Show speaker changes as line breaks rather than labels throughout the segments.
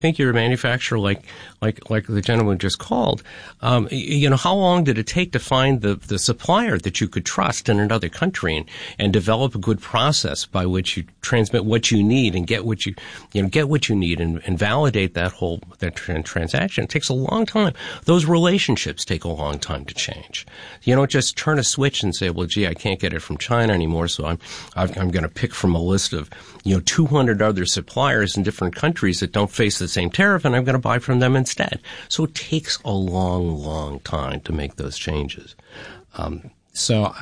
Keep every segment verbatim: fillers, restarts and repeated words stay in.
think you're a manufacturer like like like the gentleman just called, um, you know, how long did it take to find the, the supplier that you could trust in another country and, and develop a good process by which you transmit what you need and get what you, you know, get what you need and, and validate that whole that transaction? It takes a long time. Those relationships take a long time to change. You don't just turn a switch and say, well, gee, I can't get it from China anymore, so I'm I'm going to pick from a list of, you know, two hundred other suppliers in different countries that don't face the same tariff, and I'm going to buy from them instead. So it takes a long, long time to make those changes. Um, so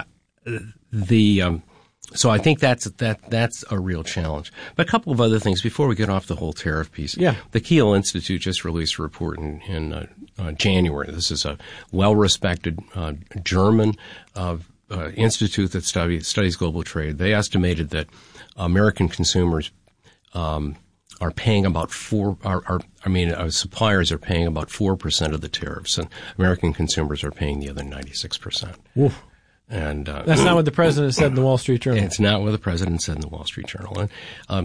the um, so I think that's that that's a real challenge. But a couple of other things before we get off the whole tariff piece.
Yeah.
The Kiel Institute just released a report in, in uh, uh, January. This is a well-respected uh, German uh, uh, institute that studies studies global trade. They estimated that American consumers um, are paying about four, are, are I mean, uh, suppliers are paying about four percent of the tariffs, and American consumers are paying the other ninety-six percent.
Oof.
And uh,
that's not what the president said in the Wall Street Journal.
It's not what the president said in the Wall Street Journal. And,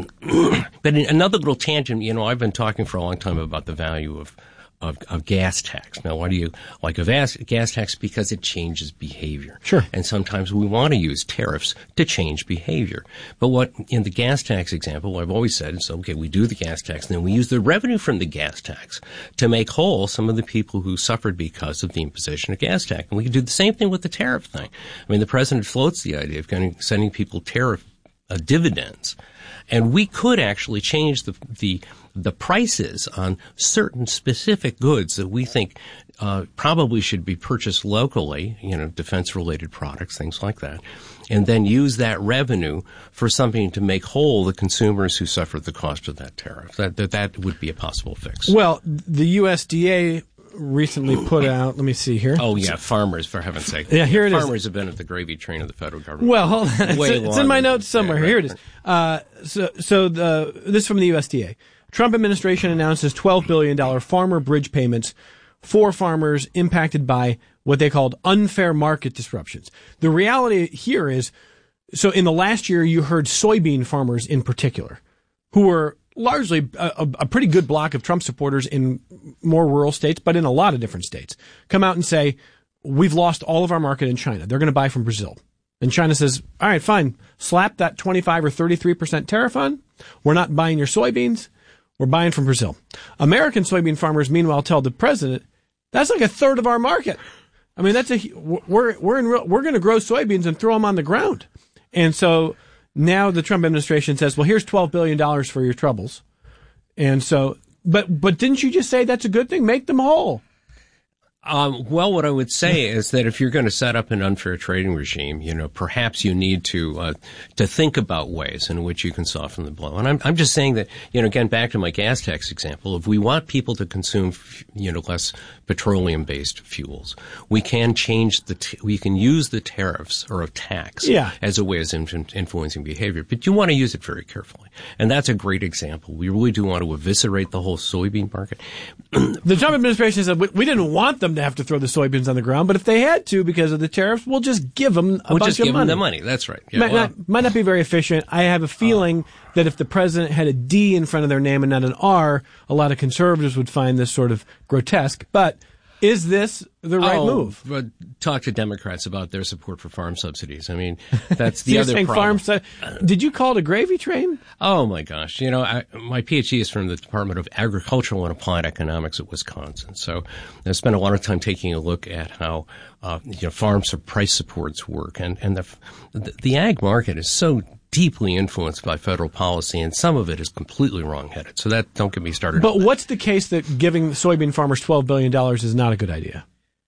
um, but in another little tangent, you know, I've been talking for a long time about the value of Of, of gas tax. Now, why do you like a gas, gas tax? Because it changes behavior.
Sure.
And sometimes we want to use tariffs to change behavior. But what, in the gas tax example, I've always said is, okay, we do the gas tax, and then we use the revenue from the gas tax to make whole some of the people who suffered because of the imposition of gas tax. And we can do the same thing with the tariff thing. I mean, the president floats the idea of kind of sending people tariff uh, dividends. And we could actually change the, the, the prices on certain specific goods that we think, uh, probably should be purchased locally, you know, defense-related products, things like that, and then use that revenue for something to make whole the consumers who suffered the cost of that tariff. That, that, that would be a possible fix.
Well, the U S D A recently put out, let me see here.
Oh, yeah, farmers, for heaven's sake.
Yeah, here it
farmers
is.
Farmers have been at the gravy train of the federal government.
Well, hold on.
Way
it's, it's in my notes somewhere.
Yeah, right,
here it is. Uh, so, so the, this is from the U S D A. Trump administration announces twelve billion dollars farmer bridge payments for farmers impacted by what they called unfair market disruptions. The reality here is, so in the last year, you heard soybean farmers in particular, who were largely a, a pretty good block of Trump supporters in more rural states, but in a lot of different states, come out and say, we've lost all of our market in China. They're going to buy from Brazil. And China says, all right, fine, slap that twenty-five or thirty-three percent tariff on. We're not buying your soybeans. We're buying from Brazil. American soybean farmers, meanwhile, tell the president, that's like a third of our market. I mean, that's a, we're, we're in real, we're going to grow soybeans and throw them on the ground. And so now the Trump administration says, well, here's twelve billion dollars for your troubles. And so, but, but didn't you just say that's a good thing? Make them whole.
Um, well, what I would say is that if you're going to set up an unfair trading regime, you know, perhaps you need to uh, to think about ways in which you can soften the blow. And I'm I'm just saying that, you know, again, back to my gas tax example, if we want people to consume, you know, less petroleum-based fuels, we can change the t- we can use the tariffs or a tax
yeah.
as a way of in- influencing behavior. But you want to use it very carefully, and that's a great example. We really do want to eviscerate the whole soybean market.
The Trump administration said we, we didn't want them to have to throw the soybeans on the ground, but if they had to because of the tariffs, we'll just give them a
we'll
bunch
just
of
give
money.
them the money. That's right. Yeah,
might,
well,
not, might not be very efficient. I have a feeling uh, that if the president had a D in front of their name and not an R, a lot of conservatives would find this sort of grotesque. But is this the right
oh,
move?
But talk to Democrats about their support for farm subsidies. I mean, that's
so
the
you're
other
saying
problem.
Farm su- Did you call it a gravy train?
Oh my gosh! You know, I, my PhD is from the Department of Agricultural and Applied Economics at Wisconsin. So I spent a lot of time taking a look at how uh, you know farm price supports work, and and the the, the ag market is so deeply influenced by federal policy, and some of it is completely wrong-headed. So that don't get me started.
But what's the case that giving soybean farmers twelve billion dollars is not a good idea?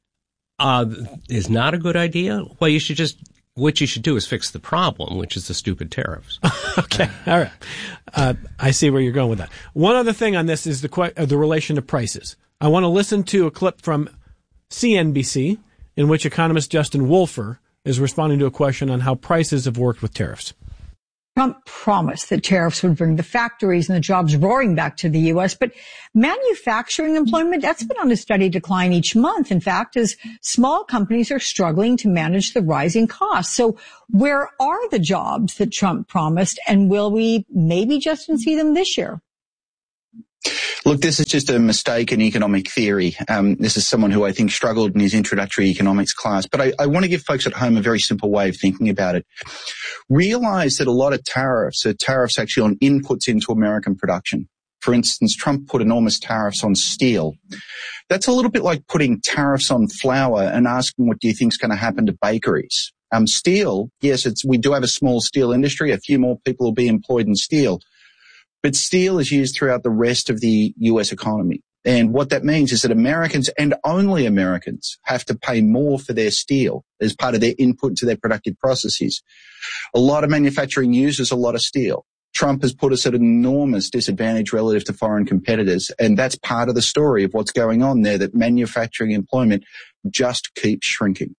Uh, is not a good idea? Well, you should just, what you should do is fix the problem, which is the stupid tariffs.
Okay. All right. Uh, I see where you're going with that. One other thing on this is the que- uh, the relation to prices. I want to listen to a clip from C N B C in which economist Justin Wolfer is responding to a question on how prices have worked with tariffs.
Trump promised that tariffs would bring the factories and the jobs roaring back to the U S, but manufacturing employment, that's been on a steady decline each month. In fact, as small companies are struggling to manage the rising costs. So where are the jobs that Trump promised, and will we maybe just see them this year?
Look, this is just a mistake in economic theory. Um, this is someone who I think struggled in his introductory economics class. But I, I want to give folks at home a very simple way of thinking about it. Realize that a lot of tariffs are tariffs actually on inputs into American production. For instance, Trump put enormous tariffs on steel. That's a little bit like putting tariffs on flour and asking what do you think is going to happen to bakeries. Um, steel, yes, it's, we do have a small steel industry. A few more people will be employed in steel. But steel is used throughout the rest of the U S economy. And what that means is that Americans, and only Americans, have to pay more for their steel as part of their input to their productive processes. A lot of manufacturing uses a lot of steel. Trump has put us at an enormous disadvantage relative to foreign competitors. And that's part of the story of what's going on there, that manufacturing employment just keeps shrinking.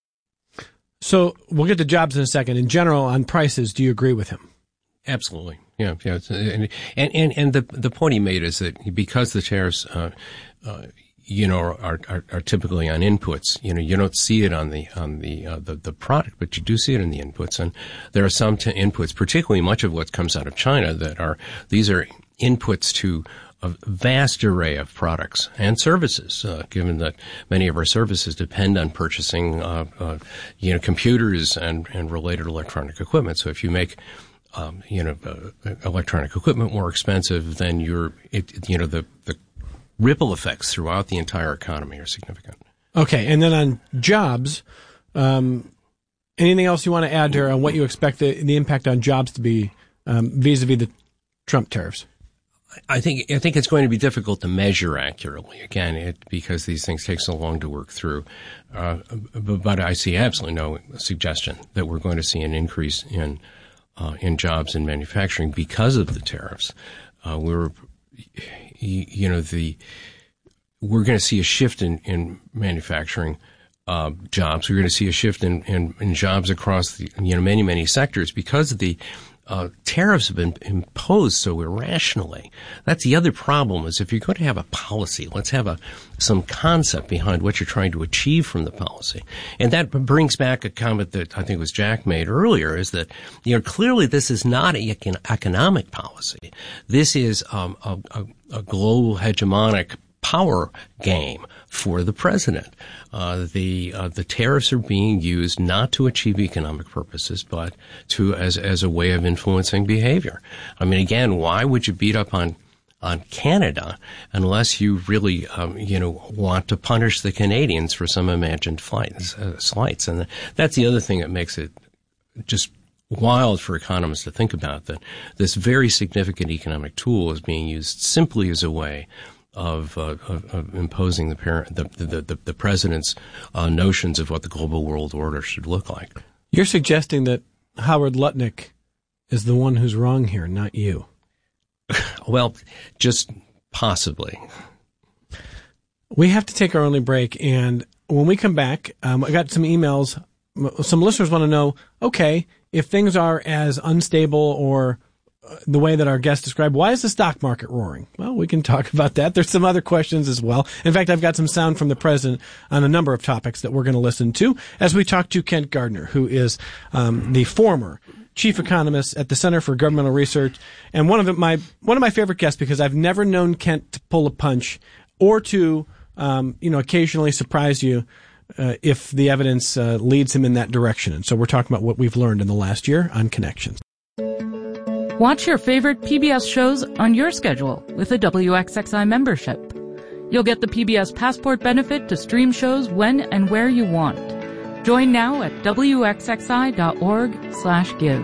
So we'll get to jobs in a second. In general, on prices, do you agree with him?
Absolutely. Yeah, yeah. And, and, and the, the point he made is that because the tariffs, uh, uh, you know, are, are, are typically on inputs, you know, you don't see it on the, on the, uh, the, the product, but you do see it in the inputs. And there are some t- inputs, particularly much of what comes out of China, that are, these are inputs to a vast array of products and services, uh, given that many of our services depend on purchasing, uh, uh, you know, computers and, and related electronic equipment. So if you make, Um, you know, uh, electronic equipment more expensive, then you're, it, you know, the, the ripple effects throughout the entire economy are significant.
Okay, and then on jobs, um, anything else you want to add here on what you expect the, the impact on jobs to be um, vis-a-vis the Trump tariffs?
I think I think it's going to be difficult to measure accurately, again, it, because these things take so long to work through. Uh, but, but I see absolutely no suggestion that we're going to see an increase in Uh, in jobs in manufacturing because of the tariffs. Uh, we're, you, you know, the, we're going to see a shift in, in manufacturing, uh, jobs. We're going to see a shift in, in, in jobs across the, you know, many, many sectors because of the, uh, tariffs have been imposed so irrationally. That's the other problem is if you're going to have a policy, let's have a, some concept behind what you're trying to achieve from the policy. And that brings back a comment that I think was Jack made earlier is that, you know, clearly this is not an economic policy. This is, um, a, a, a global hegemonic power game for the president. Uh, the, uh, the tariffs are being used not to achieve economic purposes, but to, as, as a way of influencing behavior. I mean, again, why would you beat up on, on Canada unless you really, um, you know, want to punish the Canadians for some imagined flights, uh, slights? And that's the other thing that makes it just wild for economists to think about, that this very significant economic tool is being used simply as a way Of, uh, of, of imposing the parent, the, the, the, the president's uh, notions of what the global world order should look like.
You're suggesting that Howard Lutnick is the one who's wrong here, not you.
Well, just possibly.
We have to take our only break, and when we come back, um, I got some emails. Some listeners want to know, okay, if things are as unstable or the way that our guest described, why is the stock market roaring? Well, we can talk about that. There's some other questions as well. In fact, I've got some sound from the president on a number of topics that we're going to listen to as we talk to Kent Gardner, who is um, the former chief economist at the Center for Governmental Research, and one of the, my one of my favorite guests because I've never known Kent to pull a punch or to um, you know occasionally surprise you uh, if the evidence uh, leads him in that direction. And so we're talking about what we've learned in the last year on Connections.
Watch your favorite P B S shows on your schedule with a W X X I membership. You'll get the P B S Passport benefit to stream shows when and where you want. Join now at W X X I dot org slash give.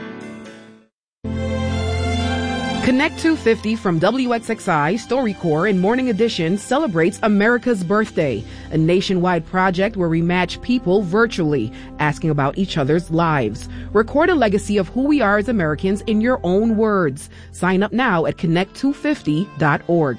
Connect two fifty from W X X I, StoryCorps, and Morning Edition celebrates America's Birthday, a nationwide project where we match people virtually, asking about each other's lives. Record a legacy of who we are as Americans in your own words. Sign up now at connect two fifty dot org.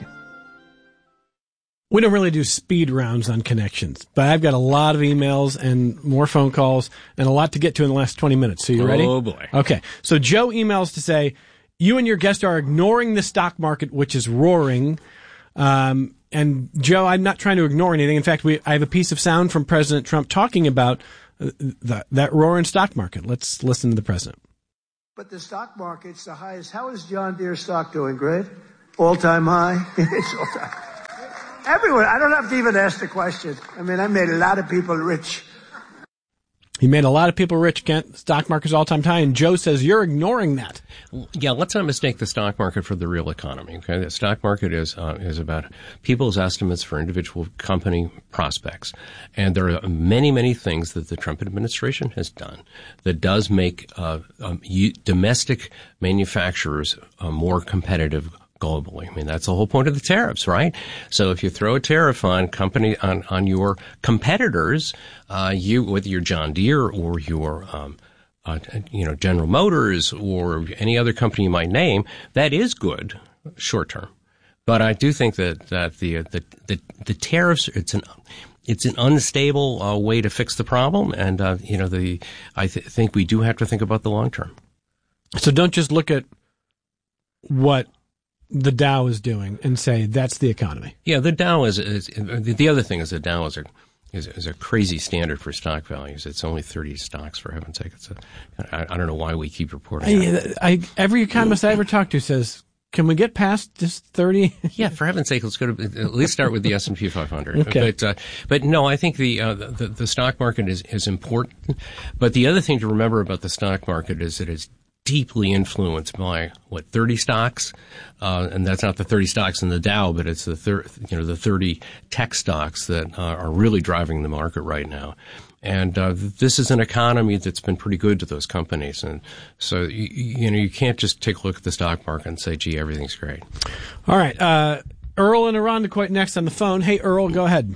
We don't really do speed rounds on Connections, but I've got a lot of emails and more phone calls and a lot to get to in the last twenty minutes. So you ready?
Oh, boy.
Okay. So Joe emails to say, you and your guest are ignoring the stock market, which is roaring. Um, and Joe, I'm not trying to ignore anything. In fact, we I have a piece of sound from President Trump talking about uh, that, that roaring stock market. Let's listen to the president.
But the stock market's the highest. How is John Deere stock doing? Great? all-time high. It's all-time. Everyone, I don't have to even ask the question. I mean, I made a lot of people rich.
He made a lot of people rich, Kent. Stock market's all-time high, and Joe says you're ignoring that.
Yeah, let's not mistake the stock market for the real economy. Okay, the stock market is uh, is about people's estimates for individual company prospects, and there are many, many things that the Trump administration has done that does make uh, um, u- domestic manufacturers uh, more competitive globally. I mean, that's the whole point of the tariffs, right? So if you throw a tariff on company on, on your competitors, uh, you, whether you're John Deere or your, um, uh, you know, General Motors or any other company you might name, that is good short term. But I do think that, that the, the, the, the tariffs, it's an, it's an unstable uh, way to fix the problem. And, uh, you know, the, I th- think we do have to think about the long term.
So don't just look at what the Dow is doing and say that's the economy.
Yeah, the Dow is, is the other thing is the Dow is a is, is a crazy standard for stock values. It's only thirty stocks, for heaven's sake. It's a, I, I don't know why we keep reporting.
I, I, every economist I ever talk to says, "Can we get past this thirty?"
Yeah, for heaven's sake, let's go to at least start with the S and P five hundred.
Okay.
But uh, but no, I think the, uh, the the stock market is is important. But the other thing to remember about the stock market is that it's deeply influenced by what thirty stocks, uh, and that's not the thirty stocks in the Dow, but it's the thir- you know the thirty tech stocks that uh, are really driving the market right now. And uh, this is an economy that's been pretty good to those companies, and so you, you know you can't just take a look at the stock market and say, "Gee, everything's great."
All right, uh, Earl in Irondequoit next on the phone. Hey, Earl, go ahead.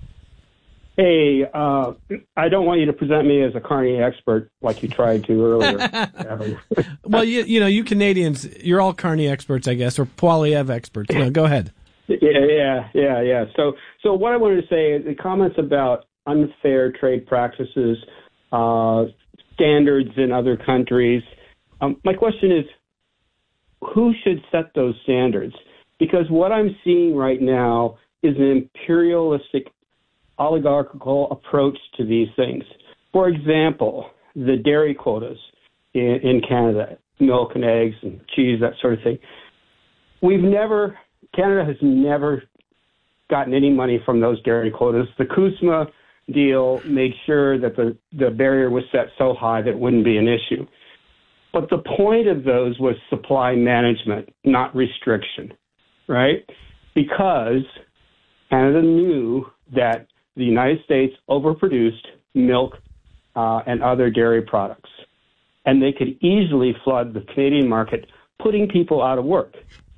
Hey, uh, I don't want you to present me as a Carney expert like you tried to earlier.
Well, you, you know, you Canadians, you're all Carney experts, I guess, or Poilievre experts. You know, go ahead.
Yeah, yeah, yeah, yeah. So, so what I wanted to say is the comments about unfair trade practices, uh, standards in other countries. Um, my question is, who should set those standards? Because what I'm seeing right now is an imperialistic oligarchical approach to these things. For example, the dairy quotas in, in Canada, milk and eggs and cheese, that sort of thing. We've never, Canada has never gotten any money from those dairy quotas. The CUSMA deal made sure that the, the barrier was set so high that it wouldn't be an issue. But the point of those was supply management, not restriction, right? Because Canada knew that the United States overproduced milk uh, and other dairy products, and they could easily flood the Canadian market, putting people out of work.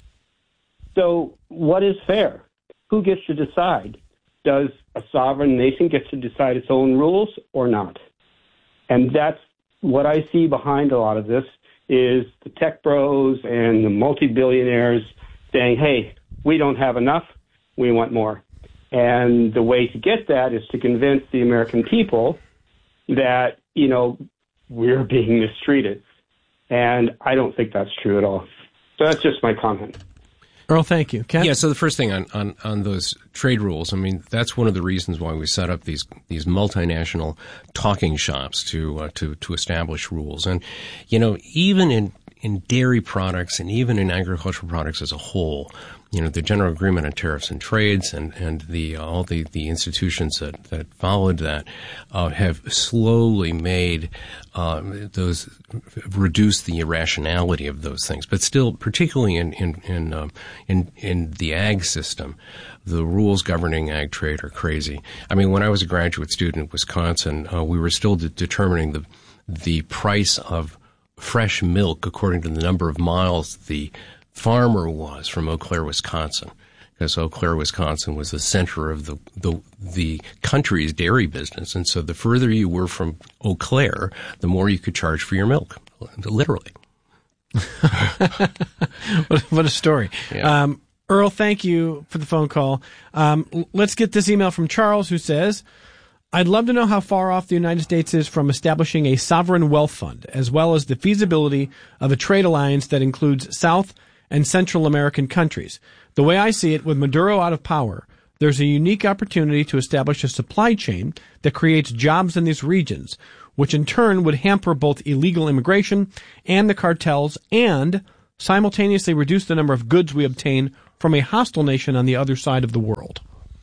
So what is fair? Who gets to decide? Does a sovereign nation get to decide its own rules or not? And that's what I see behind a lot of this is the tech bros and the multi-billionaires saying, hey, we don't have enough, we want more. And the way to get that is to convince the American people that, you know, we're being mistreated. And I don't think that's true at all. So that's just my comment.
Earl, thank you. Ken?
Yeah, so the first thing on, on, on those trade rules, I mean, that's one of the reasons why we set up these these multinational talking shops to uh, to to establish rules. And, you know, even in in dairy products and even in agricultural products as a whole, you know, the General Agreement on Tariffs and Trades and, and the, uh, all the, the institutions that, that followed that, uh, have slowly made, um, those, reduced the irrationality of those things. But still, particularly in, in, in, um, in, in the ag system, the rules governing ag trade are crazy. I mean, when I was a graduate student in Wisconsin, uh, we were still de- determining the, the price of fresh milk according to the number of miles the farmer was from Eau Claire, Wisconsin, because Eau Claire, Wisconsin was the center of the, the the country's dairy business. And so the further you were from Eau Claire, the more you could charge for your milk, literally.
what, what a story.
Yeah.
Um, Earl, thank you for the phone call. Um, let's get this email from Charles, who says, I'd love to know how far off the United States is from establishing a sovereign wealth fund, as well as the feasibility of a trade alliance that includes South and Central American countries. The way I see it, with Maduro out of power, there's a unique opportunity to establish a supply chain that creates jobs in these regions, which in turn would hamper both illegal immigration and the cartels and simultaneously reduce the number of goods we obtain from a hostile nation on the other side of the world?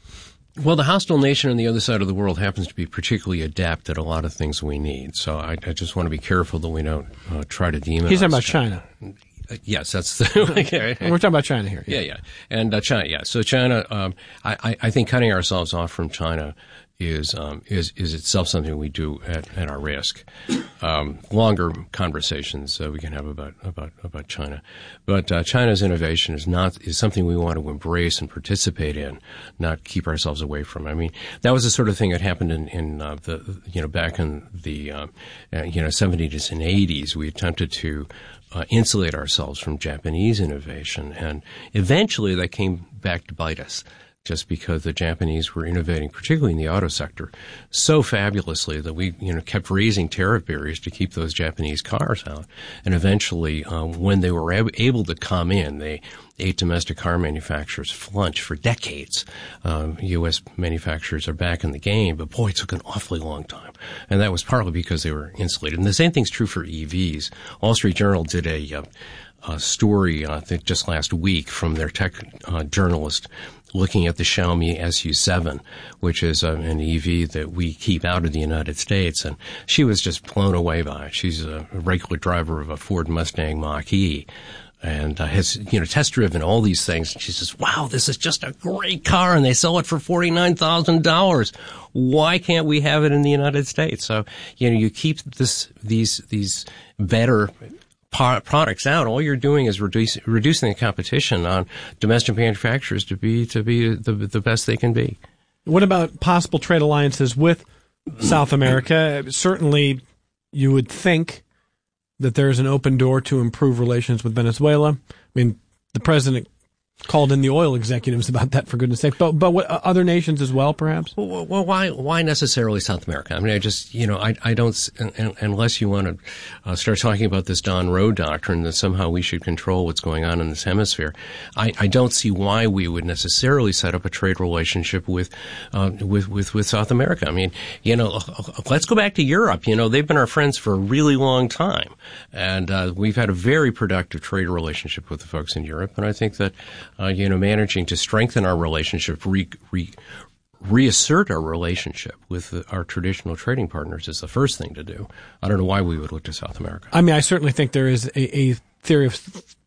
Well, the hostile nation on the other side of the world happens to be particularly adept at a lot of things we need. So I, I just want to be careful that we don't uh, try to demonize.
He's talking about China.
China. Uh, yes, that's the.
okay. We're talking about China here.
Yeah, yeah, yeah. and uh, China. Yeah, so China. Um, I, I think cutting ourselves off from China is um, is is itself something we do at, at our risk. Um, longer conversations uh, we can have about about about China, but uh, China's innovation is not is something we want to embrace and participate in, not keep ourselves away from. I mean, that was the sort of thing that happened in in uh, the you know back in the uh, uh, you know seventies and eighties. We attempted to uh, insulate ourselves from Japanese innovation, and eventually that came back to bite us. Just because the Japanese were innovating, particularly in the auto sector, so fabulously that we, you know, kept raising tariff barriers to keep those Japanese cars out. And eventually, um, when they were ab- able to come in, they ate domestic car manufacturers flunch for decades. Um, U S manufacturers are back in the game, but boy, it took an awfully long time. And that was partly because they were insulated. And the same thing's true for E Vs. Wall Street Journal did a, uh, a story, uh, I think just last week, from their tech uh, journalist looking at the Xiaomi S U seven, which is uh, an E V that we keep out of the United States. And she was just blown away by it. She's a regular driver of a Ford Mustang Mach-E and uh, has, you know, test driven all these things. And she says, wow, this is just a great car, and they sell it for forty-nine thousand dollars. Why can't we have it in the United States? So, you know, you keep this, these, these better products out, all you're doing is reduce, reducing the competition on domestic manufacturers to be to be the the best they can be.
What about possible trade alliances with South America? Certainly, you would think that there's an open door to improve relations with Venezuela. I mean, the president called in the oil executives about that, for goodness sake. But but what, other nations as well, perhaps?
Well, well, why why necessarily South America? I mean, I just, you know, I I don't, unless you want to uh, start talking about this Don Rowe doctrine that somehow we should control what's going on in this hemisphere, I, I don't see why we would necessarily set up a trade relationship with uh, with with with South America. I mean, you know, let's go back to Europe. You know, they've been our friends for a really long time, and uh, we've had a very productive trade relationship with the folks in Europe, and I think that. Uh, you know, managing to strengthen our relationship, re, re, reassert our relationship with the, our traditional trading partners is the first thing to do. I don't know why we would look to South America.
I mean, I certainly think there is a, a theory of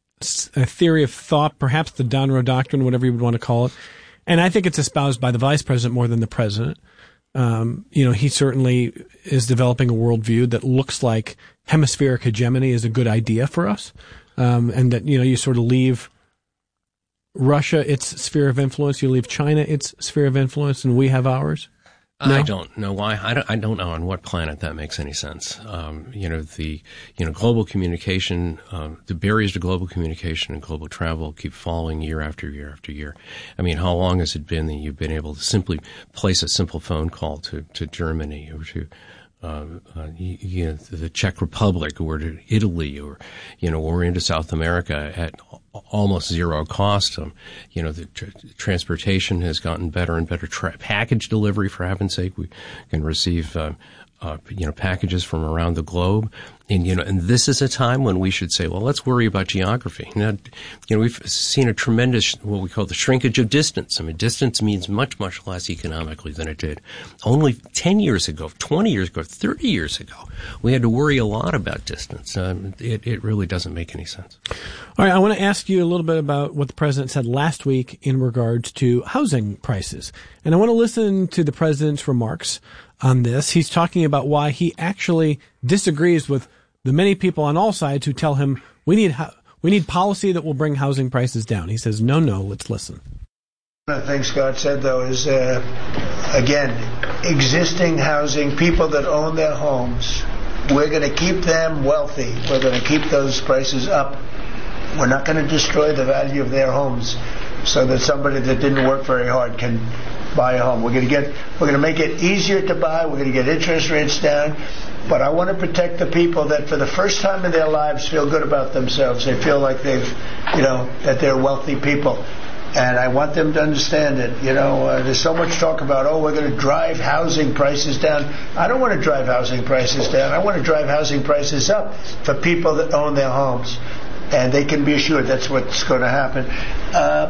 a theory of thought, perhaps the Don Rowe doctrine, whatever you would want to call it, and I think it's espoused by the vice president more than the president. Um, you know, he certainly is developing a worldview that looks like hemispheric hegemony is a good idea for us, um, and that, you know, you sort of leave Russia its sphere of influence, you leave China its sphere of influence, and we have ours? No?
I don't know why. I don't, I don't know on what planet that makes any sense. Um, you know, the, you know, global communication, um, the barriers to global communication and global travel keep falling year after year after year. I mean, how long has it been that you've been able to simply place a simple phone call to, to Germany or to, Uh, uh, you, you know, the Czech Republic or to Italy or, you know, or into South America at almost zero cost. Um, you know, the tr- transportation has gotten better and better. Tra- package delivery, for heaven's sake, we can receive, uh, uh, you know, packages from around the globe. And, you know, and this is a time when we should say, well, let's worry about geography. Now, you know, we've seen a tremendous, what we call the shrinkage of distance. I mean, distance means much, much less economically than it did only ten years ago, twenty years ago, thirty years ago. We had to worry a lot about distance. Um, it, it really doesn't make any sense.
All right. I want to ask you a little bit about what the president said last week in regards to housing prices. And I want to listen to the president's remarks on this. He's talking about why he actually disagrees with the many people on all sides who tell him we need ho- we need policy that will bring housing prices down. He says, no, no, let's listen.
One of the things Scott said, though, is, uh, again, existing housing, people that own their homes, we're going to keep them wealthy. We're going to keep those prices up. We're not going to destroy the value of their homes so that somebody that didn't work very hard can buy a home. We're going to get, we're going to make it easier to buy. We're going to get interest rates down. But I want to protect the people that for the first time in their lives feel good about themselves. They feel like they've, you know, that they're wealthy people. And I want them to understand it. You know, uh, there's so much talk about, oh, we're going to drive housing prices down. I don't want to drive housing prices down. I want to drive housing prices up for people that own their homes. and they can be assured that's what's going to happen. Uh,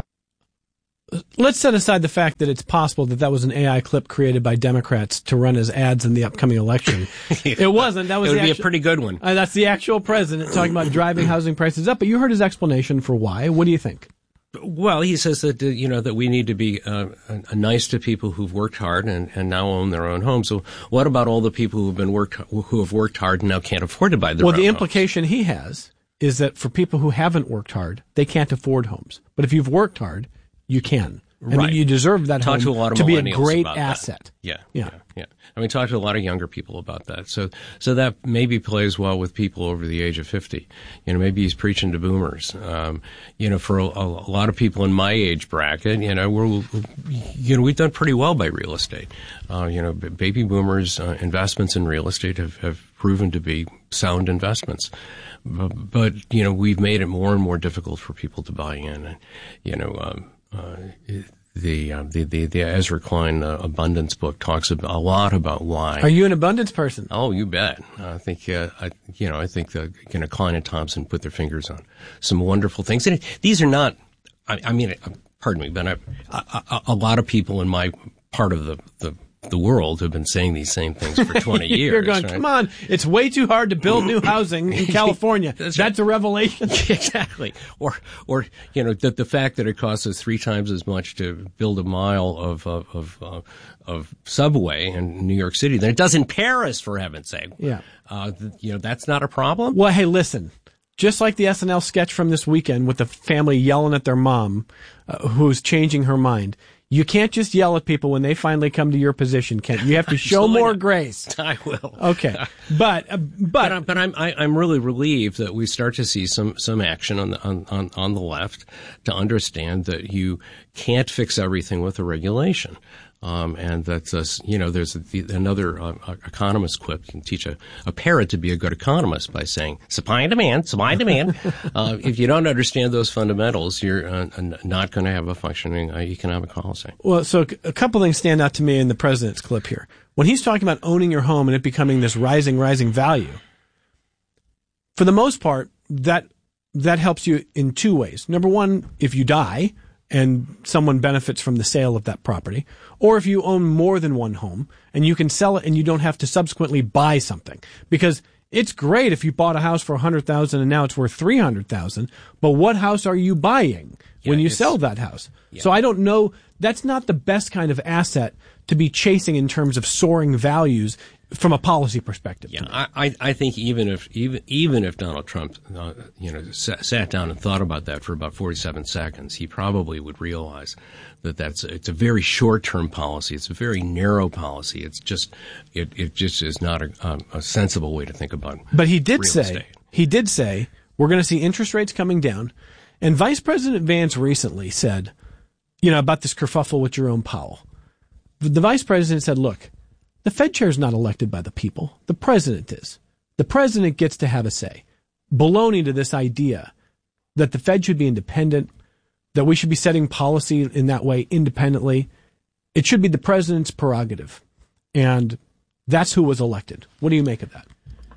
Let's set aside the fact that it's possible that that was an A I clip created by Democrats to run as ads in the upcoming election. It wasn't. That was
it would
the
be
actu-
a pretty good one.
Uh, that's the actual president talking about driving housing prices up. But you heard his explanation for why. What do you think?
Well, he says that, uh, you know, that we need to be uh, uh, nice to people who've worked hard and, and now own their own homes. So what about all the people who've been worked who have worked hard and now can't afford to buy their
well,
own
the
homes?
implication he has is that for people who haven't worked hard, they can't afford homes. But if you've worked hard, you can. And
right.
you deserve that
talk
home
to, a lot of
to be a
millennials
great
about
asset.
That. Yeah,
yeah,
yeah, yeah. I mean, talk to a lot of younger people about that. So, so that maybe plays well with people over the age of fifty. You know, maybe he's preaching to boomers. Um, you know, for a, a lot of people in my age bracket, you know, we're, you know, we've done pretty well by real estate. Uh, you know, baby boomers' uh, investments in real estate have, have proven to be sound investments. But, but, you know, we've made it more and more difficult for people to buy in. And, you know, um, uh, the, uh, the, the, the Ezra Klein uh, Abundance book talks about, a lot about why.
Are you an abundance person?
Oh, you bet. I think, uh, I, you know, I think the, you know, Klein and Thompson put their fingers on some wonderful things. And it, these are not, I, I mean, pardon me, but I, a, a lot of people in my part of the, the, the world have been saying these same things for twenty years.
You're going,
right?
come on, it's way too hard to build new housing in California.
That's,
That's
right.
a revelation.
Exactly. Or, or, you know, that the fact that it costs us three times as much to build a mile of, of, of, uh, of subway in New York City than it does in Paris, for heaven's sake.
Yeah.
Uh, you know, that's not a problem.
Well, hey, listen. Just like the S N L sketch from this weekend with the family yelling at their mom, uh, who's changing her mind. You can't just yell at people when they finally come to your position, Kent. You have to show more grace.
I will.
Okay, but uh, but
but, I'm, but I'm I, I'm really relieved that we start to see some some action on the on, on on the left to understand that you can't fix everything with a regulation. Um, and that's, uh, you know, there's a, the, another uh, economist quip. You can teach a, a parrot to be a good economist by saying supply and demand, supply and demand. uh, if you don't understand those fundamentals, you're uh, not going to have a functioning uh, economic policy.
Well, so a couple things stand out to me in the president's clip here. When he's talking about owning your home and it becoming this rising, rising value, for the most part, that that helps you in two ways. Number one, if you die and someone benefits from the sale of that property, or if you own more than one home and you can sell it and you don't have to subsequently buy something. Because it's great if you bought a house for one hundred thousand dollars and now it's worth three hundred thousand dollars, but what house are you buying yeah, when you sell that house? Yeah. So I don't know, that's not the best kind of asset to be chasing in terms of soaring values from a policy perspective.
Yeah, I, I think even if even even if Donald Trump, uh, you know, sat, sat down and thought about that for about forty-seven seconds, he probably would realize that that's it's a very short-term policy. It's a very narrow policy. It's just it it just is not a, um, a sensible way to think about.
But he did
real
say
estate.
he did say we're going to see interest rates coming down, and Vice President Vance recently said, you know, about this kerfuffle with Jerome Powell. The, the Vice President said, look. The Fed chair is not elected by the people. The president is. The president gets to have a say. Baloney to this idea that the Fed should be independent, that we should be setting policy in that way independently. It should be the president's prerogative. And that's who was elected. What do you make of that?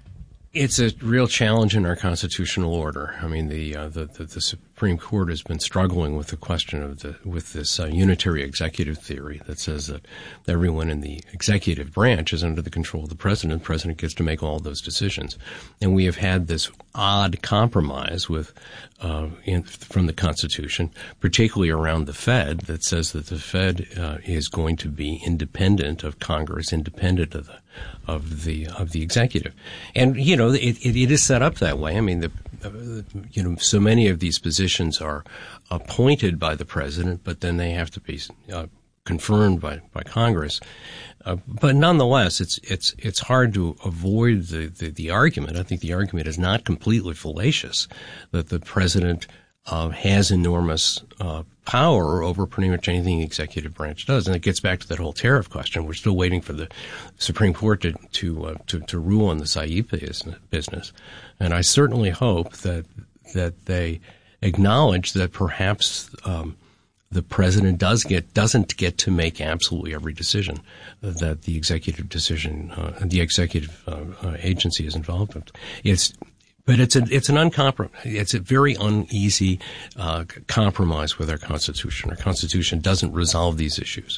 It's a real challenge in our constitutional order. I mean, the uh, the, the the Supreme Court has been struggling with the question of the with this uh, unitary executive theory that says that everyone in the executive branch is under the control of the president. The president gets to make all those decisions, and we have had this odd compromise with uh, in, from the Constitution, particularly around the Fed, that says that the Fed uh, is going to be independent of Congress, independent of the of the of the executive, and you know it, it, it is set up that way. I mean, the, uh, you know, so many of these positions are appointed by the president, but then they have to be uh, confirmed by, by Congress. Uh, but nonetheless, it's it's it's hard to avoid the, the, the argument. I think the argument is not completely fallacious that the president uh, has enormous uh, power over pretty much anything the executive branch does, and it gets back to that whole tariff question. We're still waiting for the Supreme Court to to uh, to, to rule on this I E P A business, and I certainly hope that that they acknowledge that perhaps um, the president does get doesn't get to make absolutely every decision that the executive decision uh, the executive uh, uh, agency is involved in. It's But it's a, it's an uncomprom- it's a very uneasy uh, compromise with our Constitution. Our Constitution doesn't resolve these issues.